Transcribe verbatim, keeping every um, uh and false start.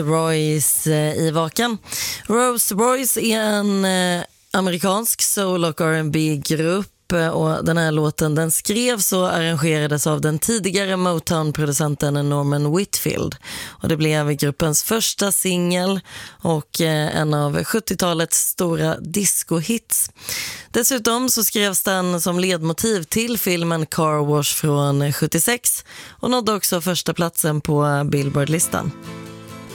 Royce i Vakan. Rose Royce är en eh, amerikansk soul- och R and B-grupp, och den här låten den skrevs och arrangerades av den tidigare Motown-producenten Norman Whitfield. Och det blev gruppens första singel och eh, en av sjuttiotalets stora disco-hits. Dessutom så skrevs den som ledmotiv till filmen Car Wash från sjuttiosex och nådde också första platsen på Billboard-listan.